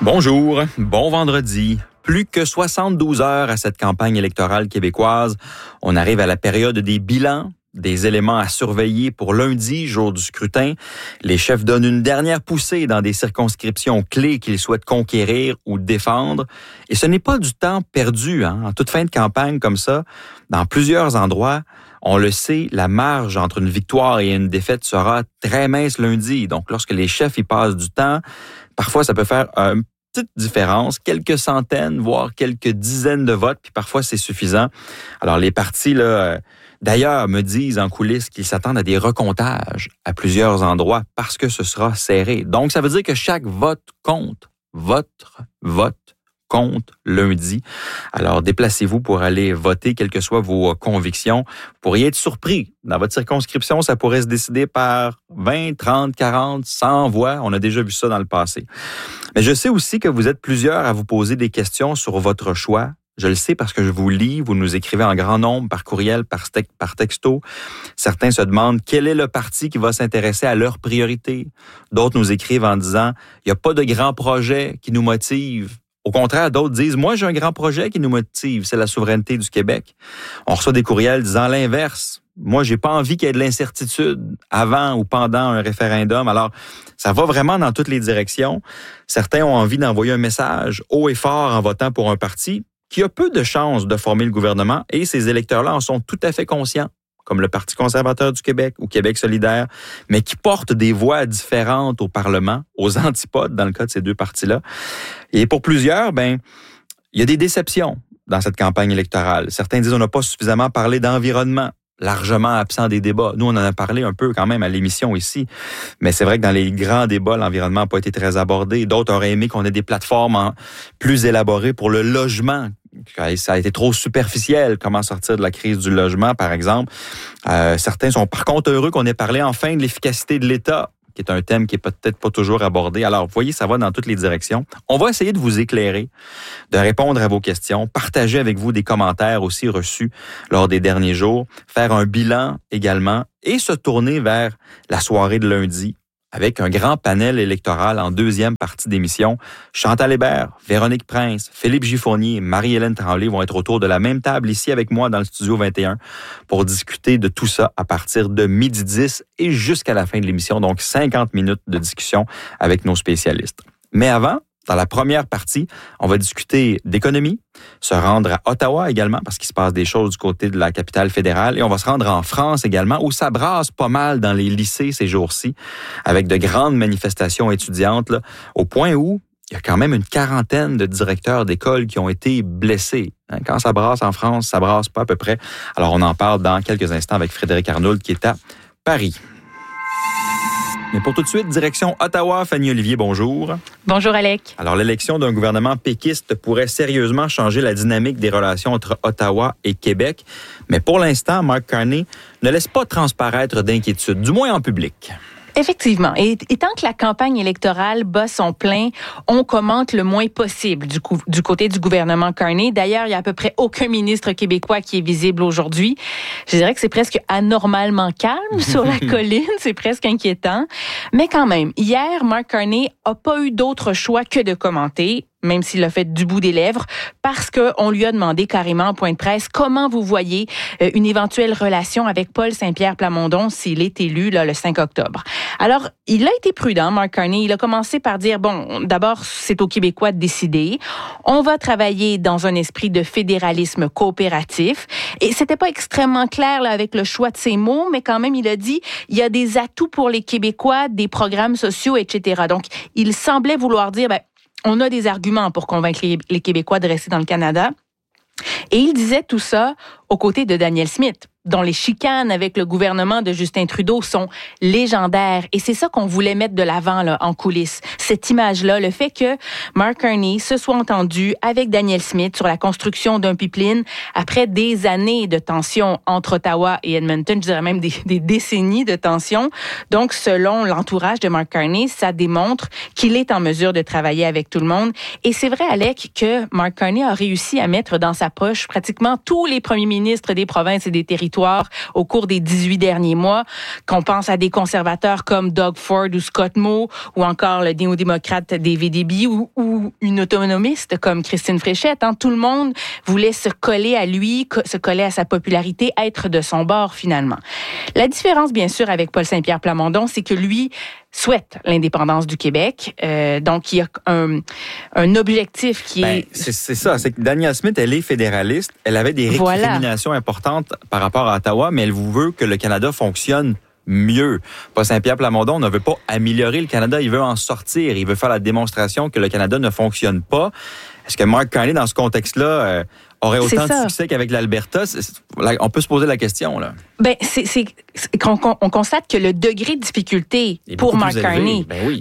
Bonjour, bon vendredi. Plus que 72 heures à cette campagne électorale québécoise. On arrive à la période des bilans, des éléments à surveiller pour lundi, jour du scrutin. Les chefs donnent une dernière poussée dans des circonscriptions clés qu'ils souhaitent conquérir ou défendre. Et ce n'est pas du temps perdu, en toute fin de campagne comme ça. Dans plusieurs endroits, on le sait, la marge entre une victoire et une défaite sera très mince lundi. Donc, lorsque les chefs y passent du temps, parfois ça peut faire une petite différence, quelques centaines, voire quelques dizaines de votes, puis parfois c'est suffisant. Alors, les partis, d'ailleurs, me disent en coulisses qu'ils s'attendent à des recomptages à plusieurs endroits parce que ce sera serré. Donc, ça veut dire que chaque vote compte. Votre vote compte lundi. Alors, déplacez-vous pour aller voter, quelles que soient vos convictions. Vous pourriez être surpris. Dans votre circonscription, ça pourrait se décider par 20, 30, 40, 100 voix. On a déjà vu ça dans le passé. Mais je sais aussi que vous êtes plusieurs à vous poser des questions sur votre choix. Je le sais parce que je vous lis, vous nous écrivez en grand nombre par courriel, par texto. Certains se demandent quel est le parti qui va s'intéresser à leurs priorités. D'autres nous écrivent en disant « il n'y a pas de grand projet qui nous motive ». Au contraire, d'autres disent « moi, j'ai un grand projet qui nous motive, c'est la souveraineté du Québec ». On reçoit des courriels disant l'inverse. Moi, j'ai pas envie qu'il y ait de l'incertitude avant ou pendant un référendum. Alors, ça va vraiment dans toutes les directions. Certains ont envie d'envoyer un message haut et fort en votant pour un parti qui a peu de chances de former le gouvernement et ces électeurs-là en sont tout à fait conscients, comme le Parti conservateur du Québec ou Québec solidaire, mais qui portent des voix différentes au Parlement, aux antipodes dans le cas de ces deux partis-là. Et pour plusieurs, il y a des déceptions dans cette campagne électorale. Certains disent qu'on n'a pas suffisamment parlé d'environnement, largement absent des débats. Nous, on en a parlé un peu quand même à l'émission ici, mais c'est vrai que dans les grands débats, l'environnement n'a pas été très abordé. D'autres auraient aimé qu'on ait des plateformes plus élaborées pour le logement. Ça a été trop superficiel, comment sortir de la crise du logement, par exemple. Certains sont par contre heureux qu'on ait parlé enfin de l'efficacité de l'État, qui est un thème qui est peut-être pas toujours abordé. Alors, vous voyez, ça va dans toutes les directions. On va essayer de vous éclairer, de répondre à vos questions, partager avec vous des commentaires aussi reçus lors des derniers jours, faire un bilan également et se tourner vers la soirée de lundi avec un grand panel électoral en deuxième partie d'émission. Chantal Hébert, Véronique Prince, Philippe Giffournier et Marie-Hélène Tremblay vont être autour de la même table ici avec moi dans le Studio 21 pour discuter de tout ça à partir de 12h10 et jusqu'à la fin de l'émission. Donc, 50 minutes de discussion avec nos spécialistes. Mais avant, dans la première partie, on va discuter d'économie, se rendre à Ottawa également, parce qu'il se passe des choses du côté de la capitale fédérale, et on va se rendre en France également, où ça brasse pas mal dans les lycées ces jours-ci, avec de grandes manifestations étudiantes, au point où il y a quand même une quarantaine de directeurs d'école qui ont été blessés. Quand ça brasse en France, ça brasse pas à peu près. Alors, on en parle dans quelques instants avec Frédéric Arnould, qui est à Paris. Mais pour tout de suite, direction Ottawa. Fanny Olivier, bonjour. Bonjour, Alec. Alors, l'élection d'un gouvernement péquiste pourrait sérieusement changer la dynamique des relations entre Ottawa et Québec. Mais pour l'instant, Mark Carney ne laisse pas transparaître d'inquiétude, du moins en public. Effectivement. Et tant que la campagne électorale bat son plein, on commente le moins possible du côté du gouvernement Carney. D'ailleurs, il y a à peu près aucun ministre québécois qui est visible aujourd'hui. Je dirais que c'est presque anormalement calme sur la colline. C'est presque inquiétant. Mais quand même, hier, Mark Carney a pas eu d'autre choix que de commenter, même s'il l'a fait du bout des lèvres, parce qu'on lui a demandé carrément en point de presse comment vous voyez une éventuelle relation avec Paul Saint-Pierre Plamondon s'il est élu le 5 octobre. Alors, il a été prudent, Mark Carney. Il a commencé par dire, d'abord, c'est aux Québécois de décider. On va travailler dans un esprit de fédéralisme coopératif. Et c'était pas extrêmement clair avec le choix de ses mots, mais quand même, il a dit, il y a des atouts pour les Québécois, des programmes sociaux, etc. Donc, il semblait vouloir dire, on a des arguments pour convaincre les Québécois de rester dans le Canada. Et il disait tout ça aux côtés de Danielle Smith, dont les chicanes avec le gouvernement de Justin Trudeau sont légendaires. Et c'est ça qu'on voulait mettre de l'avant en coulisses. Cette image-là, le fait que Mark Carney se soit entendu avec Danielle Smith sur la construction d'un pipeline après des années de tensions entre Ottawa et Edmonton, je dirais même des décennies de tensions. Donc, selon l'entourage de Mark Carney, ça démontre qu'il est en mesure de travailler avec tout le monde. Et c'est vrai, Alec, que Mark Carney a réussi à mettre dans sa poche approche. Pratiquement tous les premiers ministres des provinces et des territoires au cours des 18 derniers mois, qu'on pense à des conservateurs comme Doug Ford ou Scott Moe, ou encore le néo-démocrate David Eby, ou une autonomiste comme Christine Fréchette. Tout le monde voulait se coller à lui, se coller à sa popularité, être de son bord finalement. La différence, bien sûr, avec Paul Saint-Pierre Plamondon, c'est que lui souhaite l'indépendance du Québec. Donc, il y a un objectif qui est... C'est ça, c'est que Danielle Smith, elle est fédéraliste. Elle avait des récriminations importantes par rapport à Ottawa, mais elle veut que le Canada fonctionne mieux. Paul Saint-Pierre Plamondon ne veut pas améliorer le Canada, il veut en sortir. Il veut faire la démonstration que le Canada ne fonctionne pas. Est-ce que Mark Carney, dans ce contexte-là, aurait autant de succès qu'avec l'Alberta? On peut se poser la question, là. On constate que le degré de difficulté pour Mark Carney,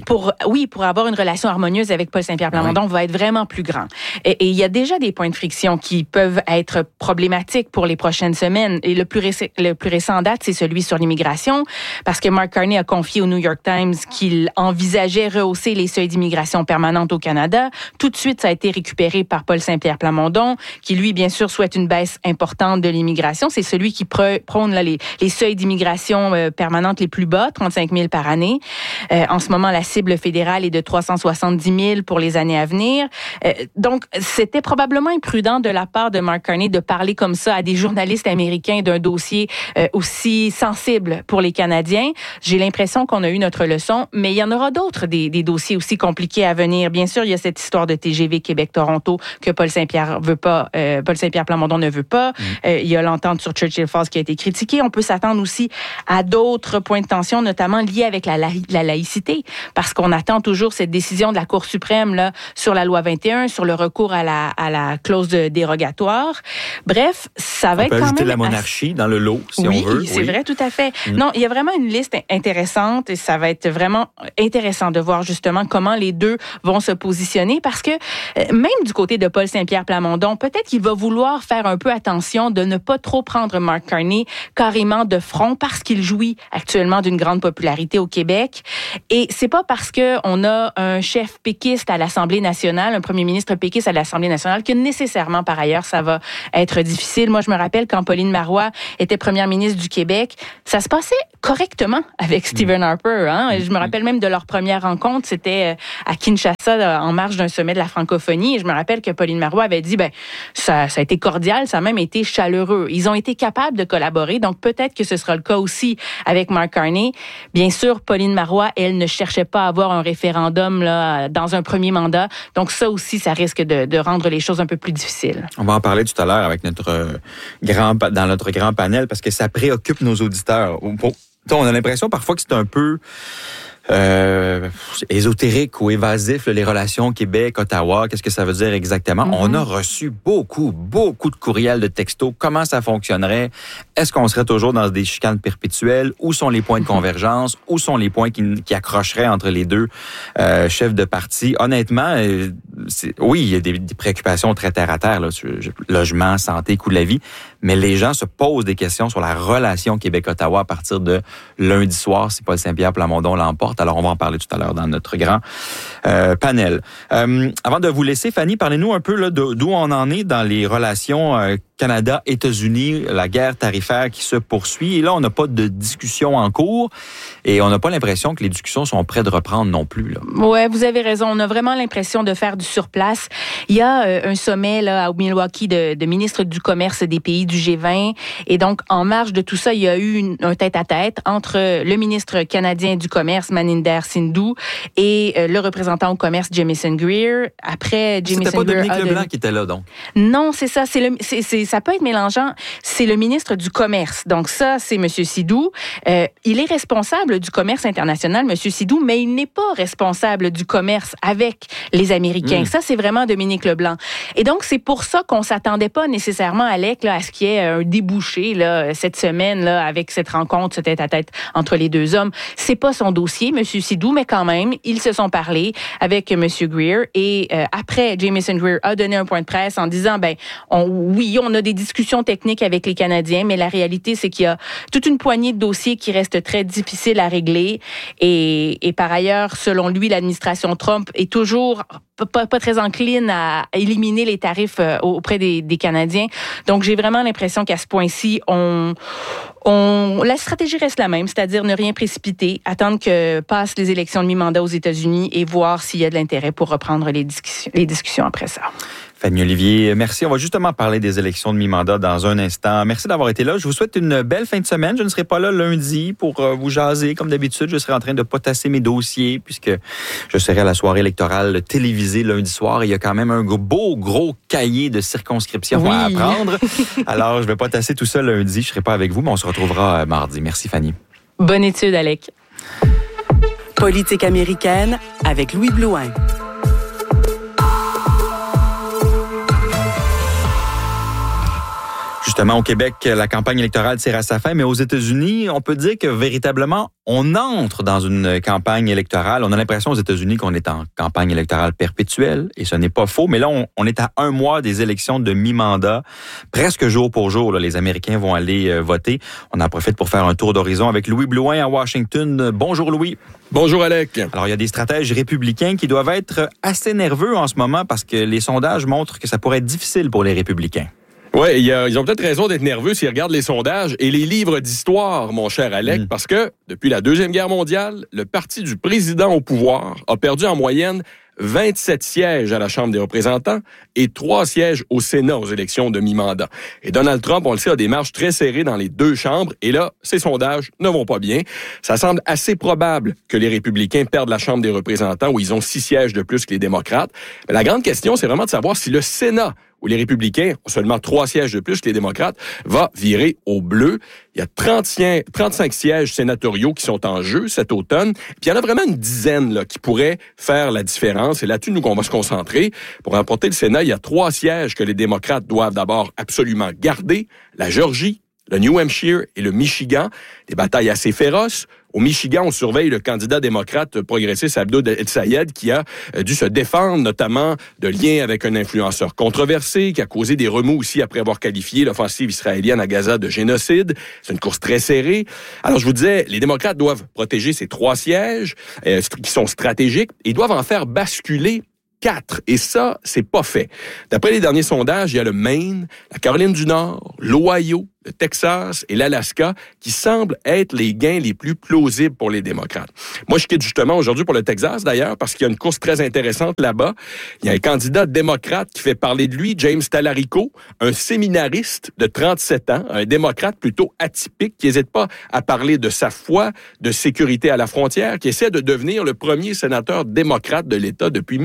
pour avoir une relation harmonieuse avec Paul Saint-Pierre Plamondon, va être vraiment plus grand. Et il y a déjà des points de friction qui peuvent être problématiques pour les prochaines semaines. Et le plus récent en date, c'est celui sur l'immigration, parce que Mark Carney a confié au New York Times qu'il envisageait rehausser les seuils d'immigration permanente au Canada. Tout de suite, ça a été récupéré par Paul Saint-Pierre Plamondon, qui lui, bien sûr, souhaite une baisse importante de l'immigration. C'est celui qui prône là, les seuils d'immigration permanente les plus bas, 35 000 par année. En ce moment, la cible fédérale est de 370 000 pour les années à venir. Donc, c'était probablement imprudent de la part de Mark Carney de parler comme ça à des journalistes américains d'un dossier aussi sensible pour les Canadiens. J'ai l'impression qu'on a eu notre leçon, mais il y en aura d'autres, des dossiers aussi compliqués à venir. Bien sûr, il y a cette histoire de TGV Québec-Toronto que Paul Saint-Pierre veut pas, Paul Saint-Pierre Plamondon ne veut pas. Il y a l'entente sur Churchill Falls qui a été critiquée. On peut s'attendre aussi à d'autres points de tension, notamment liés avec la laïcité, parce qu'on attend toujours cette décision de la Cour suprême là, sur la loi 21, sur le recours à la clause dérogatoire. Bref, ça va être quand même... On peut ajouter la monarchie dans le lot, si on veut. Oui, c'est vrai, tout à fait. Non, il y a vraiment une liste intéressante et ça va être vraiment intéressant de voir justement comment les deux vont se positionner, parce que même du côté de Paul Saint-Pierre Plamondon, peut-être qu'il va vouloir faire un peu attention de ne pas trop prendre Mark Carney carrément de front, parce qu'il jouit actuellement d'une grande popularité au Québec. Et c'est pas parce que on a un chef péquiste à l'Assemblée nationale, un premier ministre péquiste à l'Assemblée nationale, que nécessairement, par ailleurs, ça va être difficile. Moi, je me rappelle quand Pauline Marois était première ministre du Québec, ça se passait correctement avec Stephen Harper. Je me rappelle même de leur première rencontre, c'était à Kinshasa, en marge d'un sommet de la francophonie. Et je me rappelle que Pauline Marois avait dit, ça a été cordial, ça a même été chaleureux. Ils ont été capables de collaborer, donc peut-être que ce sera le cas aussi avec Mark Carney. Bien sûr, Pauline Marois, elle ne cherchait pas à avoir un référendum là, dans un premier mandat. Donc ça aussi, ça risque de rendre les choses un peu plus difficiles. On va en parler tout à l'heure avec dans notre grand panel, parce que ça préoccupe nos auditeurs. On a l'impression parfois que c'est un peu ésotérique ou évasif, les relations Québec-Ottawa. Qu'est-ce que ça veut dire exactement? On a reçu beaucoup de courriels, de textos. Comment ça fonctionnerait? Est-ce qu'on serait toujours dans des chicanes perpétuelles? Où sont les points de convergence? Où sont les points qui accrocheraient entre les deux chefs de parti? Honnêtement, oui, il y a des préoccupations très terre-à-terre, là, logement, santé, coût de la vie, mais les gens se posent des questions sur la relation Québec-Ottawa à partir de lundi soir, si Paul Saint-Pierre Plamondon l'emporte. Alors, on va en parler tout à l'heure dans notre grand panel. Avant de vous laisser, Fanny, parlez-nous un peu là, d'où on en est dans les relations Canada-États-Unis, la guerre tarifaire qui se poursuit. Et là, on n'a pas de discussion en cours et on n'a pas l'impression que les discussions sont prêtes de reprendre non plus. Oui, vous avez raison. On a vraiment l'impression de faire du surplace. Il y a un sommet là, à Milwaukee de ministres du commerce des pays du G20. Et donc, en marge de tout ça, il y a eu un tête-à-tête entre le ministre canadien du commerce, Maninder Sindhu, et le représentant au commerce, Jamieson Greer. Après, Jamieson Greer... C'était pas Dominique Leblanc qui était là, donc? Non, c'est ça. Ça peut être mélangeant. C'est le ministre du Commerce. Donc ça, c'est M. Sindhu. Il est responsable du commerce international, M. Sindhu, mais il n'est pas responsable du commerce avec les Américains. Ça, c'est vraiment Dominique Leblanc. Et donc, c'est pour ça qu'on s'attendait pas nécessairement, Alec, là, à ce qu'il y ait un débouché là, cette semaine là, avec cette rencontre, ce tête-à-tête entre les deux hommes. C'est pas son dossier, M. Sindhu, mais quand même, ils se sont parlé avec M. Greer. Et après, Jamieson Greer a donné un point de presse en disant, on a des discussions techniques avec les Canadiens, mais la réalité, c'est qu'il y a toute une poignée de dossiers qui restent très difficiles à régler. Et par ailleurs, selon lui, l'administration Trump est toujours pas très encline à éliminer les tarifs auprès des Canadiens. Donc, j'ai vraiment l'impression qu'à ce point-ci, la stratégie reste la même, c'est-à-dire ne rien précipiter, attendre que passent les élections de mi-mandat aux États-Unis et voir s'il y a de l'intérêt pour reprendre les discussions après ça. Fanny Olivier, merci. On va justement parler des élections de mi-mandat dans un instant. Merci d'avoir été là. Je vous souhaite une belle fin de semaine. Je ne serai pas là lundi pour vous jaser. Comme d'habitude, je serai en train de potasser mes dossiers puisque je serai à la soirée électorale télévisée lundi soir. Il y a quand même un beau gros cahier de circonscription à apprendre. Alors, je vais potasser tout ça lundi. Je ne serai pas avec vous, mais on se retrouvera mardi. Merci, Fanny. Bonne étude, Alec. Politique américaine avec Louis Blouin. Justement, au Québec, la campagne électorale tire à sa fin, mais aux États-Unis, on peut dire que véritablement, on entre dans une campagne électorale. On a l'impression aux États-Unis qu'on est en campagne électorale perpétuelle, et ce n'est pas faux. Mais là, on est à un mois des élections de mi-mandat. Presque jour pour jour, là, les Américains vont aller voter. On en profite pour faire un tour d'horizon avec Louis Blouin à Washington. Bonjour, Louis. Bonjour, Alec. Alors, il y a des stratèges républicains qui doivent être assez nerveux en ce moment parce que les sondages montrent que ça pourrait être difficile pour les républicains. Oui, ils ont peut-être raison d'être nerveux s'ils regardent les sondages et les livres d'histoire, mon cher Alec, parce que depuis la Deuxième Guerre mondiale, le parti du président au pouvoir a perdu en moyenne 27 sièges à la Chambre des représentants et 3 sièges au Sénat aux élections de mi-mandat. Et Donald Trump, on le sait, a des marges très serrées dans les deux chambres. Et là, ces sondages ne vont pas bien. Ça semble assez probable que les républicains perdent la Chambre des représentants où ils ont 6 sièges de plus que les démocrates. Mais la grande question, c'est vraiment de savoir si le Sénat, où les républicains ont seulement 3 sièges de plus que les démocrates, va virer au bleu. Il y a 35 sièges sénatoriaux qui sont en jeu cet automne. Puis il y en a vraiment une dizaine là, qui pourraient faire la différence. C'est là-dessus, nous, qu'on va se concentrer. Pour remporter le Sénat, il y a 3 sièges que les démocrates doivent d'abord absolument garder. La Géorgie, le New Hampshire et le Michigan. Des batailles assez féroces. Au Michigan, on surveille le candidat démocrate progressiste Abdoul El-Sayed qui a dû se défendre notamment de liens avec un influenceur controversé qui a causé des remous aussi après avoir qualifié l'offensive israélienne à Gaza de génocide. C'est une course très serrée. Alors, je vous disais, les démocrates doivent protéger ces 3 sièges qui sont stratégiques et doivent en faire basculer 4. Et ça, c'est pas fait. D'après les derniers sondages, il y a le Maine, la Caroline du Nord, l'Ohio, le Texas et l'Alaska qui semblent être les gains les plus plausibles pour les démocrates. Moi, je quitte justement aujourd'hui pour le Texas, d'ailleurs, parce qu'il y a une course très intéressante là-bas. Il y a un candidat démocrate qui fait parler de lui, James Talarico, un séminariste de 37 ans, un démocrate plutôt atypique qui n'hésite pas à parler de sa foi, de sécurité à la frontière, qui essaie de devenir le premier sénateur démocrate de l'État depuis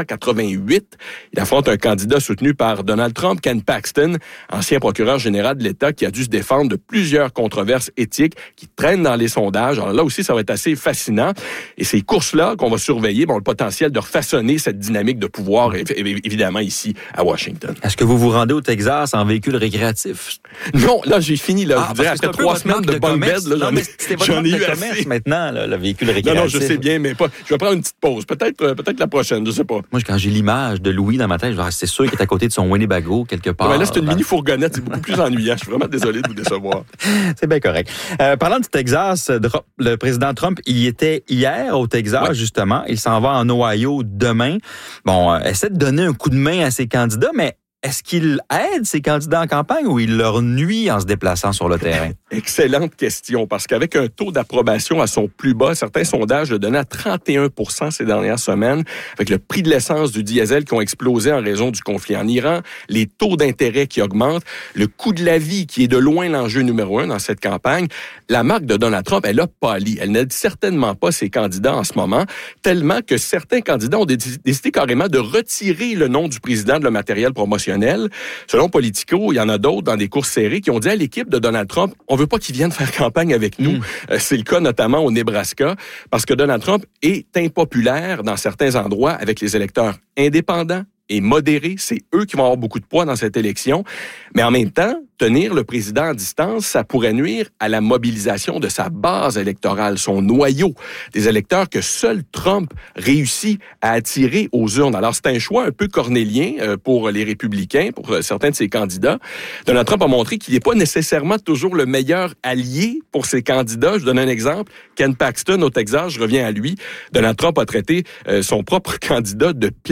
1988. Il affronte un candidat soutenu par Donald Trump, Ken Paxton, ancien procureur général de l'État, qui a dû se défendre de plusieurs controverses éthiques qui traînent dans les sondages. Alors là aussi, ça va être assez fascinant. Et ces courses-là qu'on va surveiller ont le potentiel de refaçonner cette dynamique de pouvoir, évidemment, ici à Washington. Est-ce que vous vous rendez au Texas en véhicule récréatif? Non, là, j'ai fini. Là, je vous dirais, après 3 semaines de bunk bed, j'en ai eu assez. Maintenant, là, le véhicule récréatif. Non, je sais bien, mais pas. Je vais prendre une petite pause. Peut-être la prochaine, je sais pas. Moi, quand j'ai l'image de Louis dans ma tête, c'est sûr qu'il est à côté de son Winnebago quelque part. Ouais, là, c'est une mini-fourgonnette. C'est beaucoup plus ennuyant. Je suis vraiment désolé de vous décevoir. C'est bien correct. Parlant du Texas, le président Trump y était hier au Texas, justement. Il s'en va en Ohio demain. Bon, essaie de donner un coup de main à ses candidats, mais est-ce qu'il aide ses candidats en campagne ou il leur nuit en se déplaçant sur le terrain? Excellente question, parce qu'avec un taux d'approbation à son plus bas, certains sondages le donnaient à 31% ces dernières semaines, avec le prix de l'essence du diesel qui ont explosé en raison du conflit en Iran, les taux d'intérêt qui augmentent, le coût de la vie qui est de loin l'enjeu numéro 1 dans cette campagne. La marque de Donald Trump, elle a pâli. Elle n'aide certainement pas ses candidats en ce moment, tellement que certains candidats ont décidé carrément de retirer le nom du président de le matériel promotionnel. Selon Politico, il y en a d'autres dans des courses serrées qui ont dit à l'équipe de Donald Trump, on veut pas qu'il vienne faire campagne avec nous. C'est le cas notamment au Nebraska, parce que Donald Trump est impopulaire dans certains endroits avec les électeurs indépendants et modérés. C'est eux qui vont avoir beaucoup de poids dans cette élection. Mais en même temps, tenir le président à distance, ça pourrait nuire à la mobilisation de sa base électorale, son noyau, des électeurs que seul Trump réussit à attirer aux urnes. Alors, c'est un choix un peu cornélien pour les républicains, pour certains de ses candidats. Donald Trump a montré qu'il n'est pas nécessairement toujours le meilleur allié pour ses candidats. Je donne un exemple. Ken Paxton au Texas, je reviens à lui. Donald Trump a traité son propre candidat de plaie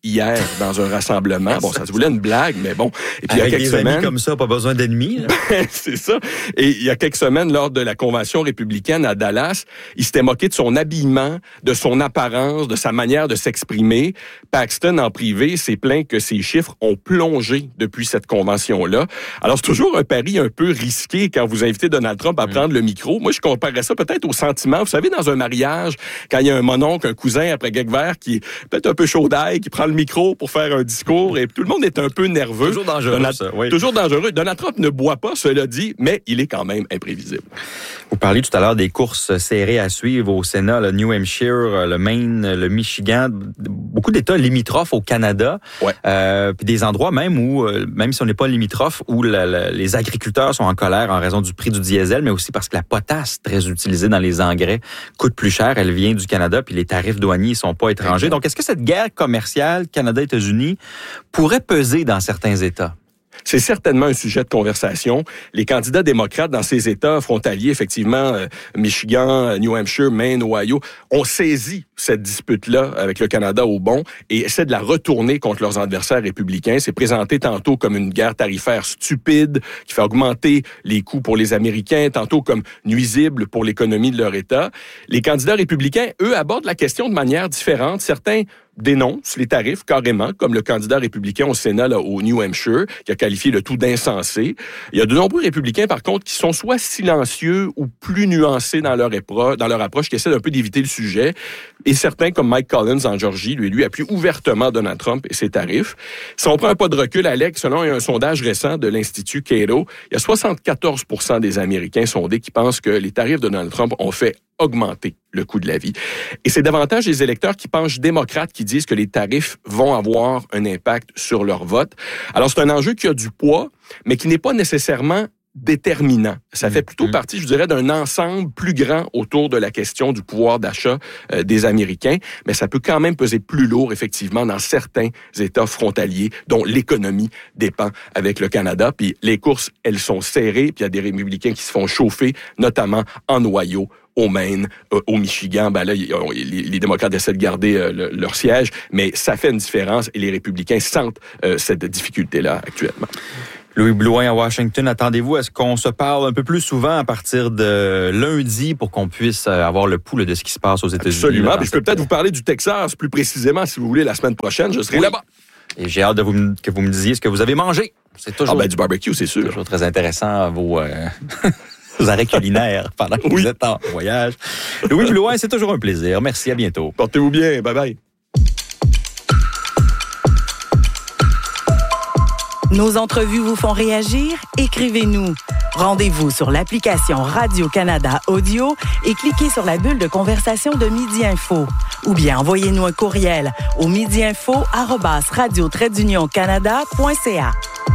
hier dans un rassemblement. Bon, ça se voulait une blague, mais bon. Et puis, avec des amis comme ça, pas besoin d'ennemis. C'est ça. Et il y a quelques semaines, lors de la convention républicaine à Dallas, il s'était moqué de son habillement, de son apparence, de sa manière de s'exprimer. Paxton, en privé, s'est plaint que ses chiffres ont plongé depuis cette convention-là. Alors, c'est toujours un pari un peu risqué quand vous invitez Donald Trump à prendre le micro. Moi, je comparerais ça peut-être au sentiment. Vous savez, dans un mariage, quand il y a un mononcle, un cousin après quelques verres qui est peut-être un peu chaud d'ail, qui prend le micro pour faire un discours et tout le monde est un peu nerveux. Toujours dangereux, ça, oui. Toujours dangereux. Donald Trump ne boit pas, cela dit, mais il est quand même imprévisible. Vous parliez tout à l'heure des courses serrées à suivre au Sénat, le New Hampshire, le Maine, le Michigan, beaucoup d'États limitrophes au Canada, puis des endroits même où, même si on n'est pas limitrophe, où les agriculteurs sont en colère en raison du prix du diesel, mais aussi parce que la potasse très utilisée dans les engrais coûte plus cher. Elle vient du Canada, puis les tarifs douaniers ne sont pas étrangers. Donc, est-ce que cette guerre commerciale Canada-États-Unis pourrait peser dans certains États? C'est certainement un sujet de conversation. Les candidats démocrates dans ces États frontaliers, effectivement, Michigan, New Hampshire, Maine, Ohio, ont saisi cette dispute-là avec le Canada au bon et essaient de la retourner contre leurs adversaires républicains. C'est présenté tantôt comme une guerre tarifaire stupide qui fait augmenter les coûts pour les Américains, tantôt comme nuisible pour l'économie de leur État. Les candidats républicains, eux, abordent la question de manière différente. Certains dénoncent les tarifs carrément, comme le candidat républicain au Sénat là, au New Hampshire, qui a qualifié le tout d'insensé. Il y a de nombreux républicains, par contre, qui sont soit silencieux ou plus nuancés dans leur approche, qui essaient d'un peu d'éviter le sujet. Et certains, comme Mike Collins en Georgie, lui appuie ouvertement Donald Trump et ses tarifs. Si on prend un pas de recul, Alex, selon un sondage récent de l'Institut Cato, il y a 74% des Américains sondés qui pensent que les tarifs de Donald Trump ont fait augmenter le coût de la vie. Et c'est davantage les électeurs qui penchent démocrates qui disent que les tarifs vont avoir un impact sur leur vote. Alors, c'est un enjeu qui a du poids, mais qui n'est pas nécessairement déterminant. Ça fait plutôt partie, je dirais, d'un ensemble plus grand autour de la question du pouvoir d'achat des Américains, mais ça peut quand même peser plus lourd, effectivement, dans certains États frontaliers dont l'économie dépend avec le Canada. Puis les courses, elles sont serrées, puis il y a des républicains qui se font chauffer, notamment en Ohio, au Maine, au Michigan. Ben là, les démocrates essaient de garder leur siège, mais ça fait une différence et les républicains sentent cette difficulté-là actuellement. Louis Blouin à Washington, attendez-vous à ce qu'on se parle un peu plus souvent à partir de lundi pour qu'on puisse avoir le pouls de ce qui se passe aux États-Unis? Absolument. Je peux peut-être vous parler du Texas plus précisément, si vous voulez, la semaine prochaine. Je serai là-bas. Et j'ai hâte que vous me disiez ce que vous avez mangé. C'est toujours du barbecue, c'est sûr. Toujours très intéressant, vos arrêts culinaires pendant que vous êtes en voyage. Louis Blouin, c'est toujours un plaisir. Merci, à bientôt. Portez-vous bien. Bye-bye. Nos entrevues vous font réagir? Écrivez-nous. Rendez-vous sur l'application Radio-Canada Audio et cliquez sur la bulle de conversation de Midi Info. Ou bien envoyez-nous un courriel au midiinfo@radio-canada.ca.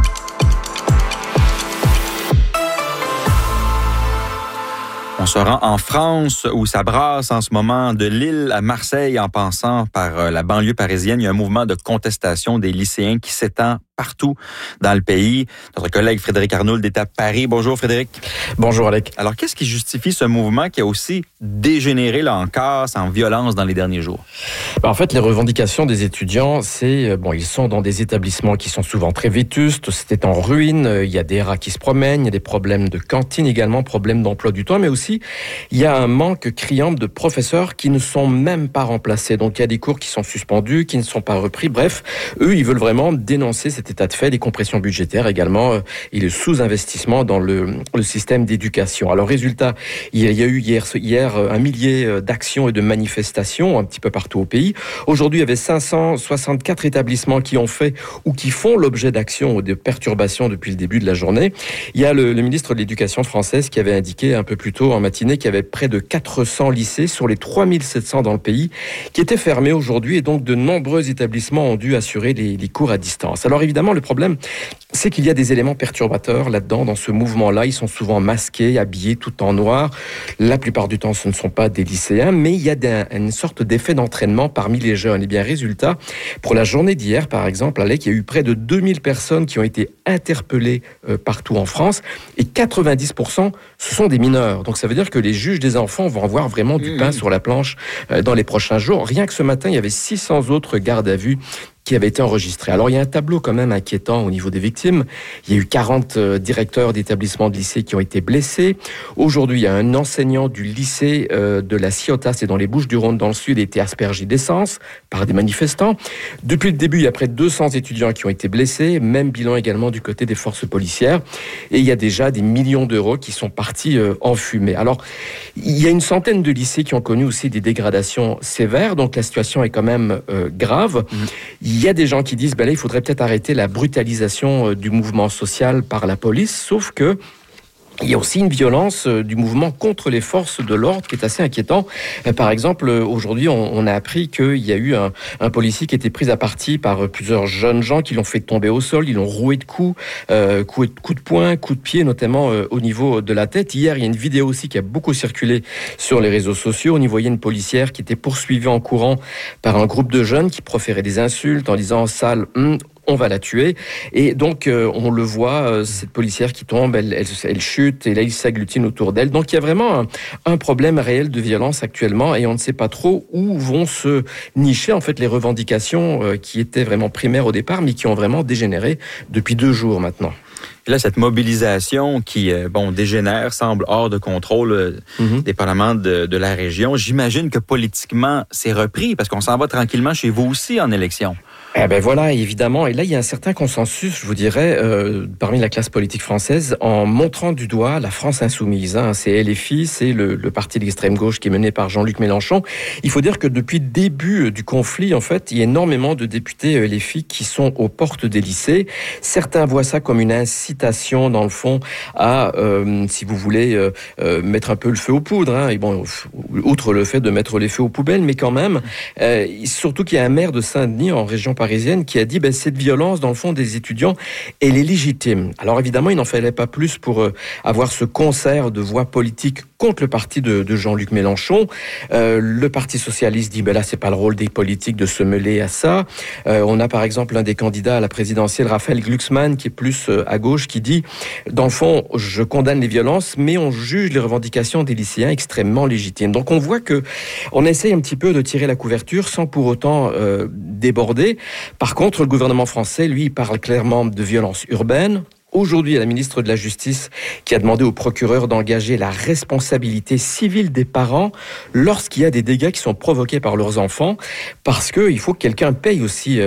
On se rend en France où ça brasse en ce moment de Lille à Marseille en passant par la banlieue parisienne. Il y a un mouvement de contestation des lycéens qui s'étend partout dans le pays. Notre collègue Frédéric Arnould est à Paris. Bonjour Frédéric. Bonjour Alec. Alors qu'est-ce qui justifie ce mouvement qui a aussi dégénéré là en casse, en violence dans les derniers jours? En fait, les revendications des étudiants, c'est ils sont dans des établissements qui sont souvent très vétustes, c'est en ruine, il y a des rats qui se promènent, il y a des problèmes de cantine également, problèmes d'emploi du temps, mais aussi il y a un manque criant de professeurs qui ne sont même pas remplacés. Donc il y a des cours qui sont suspendus, qui ne sont pas repris. Bref, eux, ils veulent vraiment dénoncer cet état de fait, les compressions budgétaires également et le sous-investissement dans le système d'éducation. Alors résultat, il y a eu hier un millier d'actions et de manifestations un petit peu partout au pays. Aujourd'hui, il y avait 564 établissements qui ont fait ou qui font l'objet d'actions ou de perturbations depuis le début de la journée. Il y a le ministre de l'Éducation française qui avait indiqué un peu plus tôt en matinée qu'il y avait près de 400 lycées sur les 3700 dans le pays qui étaient fermés aujourd'hui et donc de nombreux établissements ont dû assurer les cours à distance. Alors évidemment, le problème, c'est qu'il y a des éléments perturbateurs là-dedans, dans ce mouvement-là. Ils sont souvent masqués, habillés tout en noir. La plupart du temps, ce ne sont pas des lycéens, mais il y a une sorte d'effet d'entraînement parmi les jeunes. Et bien, résultat, pour la journée d'hier, par exemple, Alec, il y a eu près de 2000 personnes qui ont été interpellées partout en France, et 90%, ce sont des mineurs. Donc ça veut dire que les juges des enfants vont avoir vraiment du pain sur la planche dans les prochains jours. Rien que ce matin, il y avait 600 autres gardes à vue qui avait été enregistré. Alors, il y a un tableau quand même inquiétant au niveau des victimes. Il y a eu 40 directeurs d'établissements de lycée qui ont été blessés. Aujourd'hui, il y a un enseignant du lycée de la Ciotat, c'est dans les Bouches-du-Rhône, dans le sud, a été aspergé d'essence par des manifestants. Depuis le début, il y a près de 200 étudiants qui ont été blessés. Même bilan également du côté des forces policières. Et il y a déjà des millions d'euros qui sont partis en fumée. Alors, il y a une centaine de lycées qui ont connu aussi des dégradations sévères. Donc, la situation est quand même grave. Il y a des gens qui disent, là, il faudrait peut-être arrêter la brutalisation du mouvement social par la police, sauf que il y a aussi une violence du mouvement contre les forces de l'ordre qui est assez inquiétant. Par exemple, aujourd'hui, on a appris qu'il y a eu un policier qui était pris à partie par plusieurs jeunes gens qui l'ont fait tomber au sol, ils l'ont roué de coups de poing, coups de pied, notamment au niveau de la tête. Hier, il y a une vidéo aussi qui a beaucoup circulé sur les réseaux sociaux. On y voyait une policière qui était poursuivie en courant par un groupe de jeunes qui proféraient des insultes en disant « sale ». On va la tuer. Et donc, on le voit, cette policière qui tombe, elle chute, et là, il s'agglutine autour d'elle. Donc, il y a vraiment un problème réel de violence actuellement, et on ne sait pas trop où vont se nicher, en fait, les revendications qui étaient vraiment primaires au départ, mais qui ont vraiment dégénéré depuis 2 jours maintenant. Et là, cette mobilisation qui, dégénère, semble hors de contrôle des parlements de la région, j'imagine que politiquement, c'est repris, parce qu'on s'en va tranquillement chez vous aussi en élection. Eh ben voilà, évidemment. Et là, il y a un certain consensus, je vous dirais, parmi la classe politique française, en montrant du doigt la France insoumise. C'est LFI, c'est le parti d'extrême gauche qui est mené par Jean-Luc Mélenchon. Il faut dire que depuis le début du conflit, en fait, il y a énormément de députés LFI qui sont aux portes des lycées. Certains voient ça comme une incitation, dans le fond, à, si vous voulez, mettre un peu le feu aux poudres. Et bon, outre le fait de mettre les feux aux poubelles, mais quand même, surtout qu'il y a un maire de Saint-Denis, en région parisienne, qui a dit cette violence, dans le fond, des étudiants, elle est légitime. Alors évidemment, il n'en fallait pas plus pour avoir ce concert de voix politiques contre le parti de Jean-Luc Mélenchon. Le Parti socialiste dit, là, c'est pas le rôle des politiques de se mêler à ça. On a par exemple un des candidats à la présidentielle, Raphaël Glucksmann, qui est plus à gauche, qui dit, dans le fond, je condamne les violences, mais on juge les revendications des lycéens extrêmement légitimes. Donc on voit que on essaye un petit peu de tirer la couverture sans pour autant déborder. Par contre, le gouvernement français, lui, il parle clairement de violence urbaine. Aujourd'hui, il y a la ministre de la Justice qui a demandé au procureur d'engager la responsabilité civile des parents lorsqu'il y a des dégâts qui sont provoqués par leurs enfants, parce qu'il faut que quelqu'un paye aussi